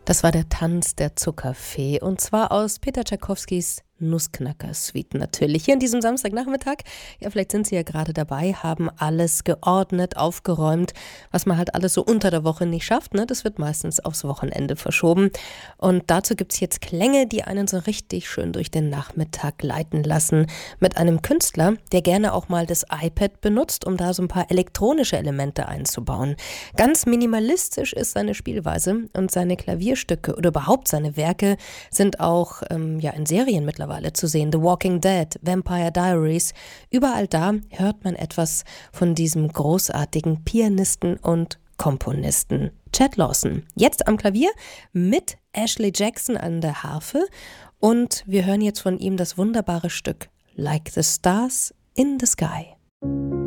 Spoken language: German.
Das war der Tanz der Zuckerfee und zwar aus Peter Tschaikowskis Nussknacker-Suite natürlich. Hier an diesem Samstagnachmittag, ja, vielleicht sind Sie ja gerade dabei, haben alles geordnet, aufgeräumt, was man halt alles so unter der Woche nicht schafft, ne? Das wird meistens aufs Wochenende verschoben. Und dazu gibt's jetzt Klänge, die einen so richtig schön durch den Nachmittag leiten lassen. Mit einem Künstler, der gerne auch mal das iPad benutzt, um da so ein paar elektronische Elemente einzubauen. Ganz minimalistisch ist seine Spielweise und seine Klavierstücke oder überhaupt seine Werke sind auch in Serien mittlerweile zu sehen. The Walking Dead, Vampire Diaries. Überall da hört man etwas von diesem großartigen Pianisten und Komponisten. Chad Lawson. Jetzt am Klavier mit Ashley Jackson an der Harfe. Und wir hören jetzt von ihm das wunderbare Stück Like the Stars in the Sky.